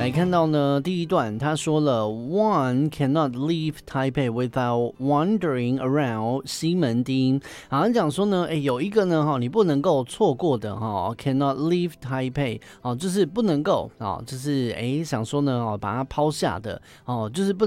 来看到呢，第一段他说了 ，One cannot leave Taipei without wandering around 西门町。好像讲说呢，有一个呢，你不能够错过的，cannot leave Taipei，就是不能够就是想说呢，把它抛下的就是不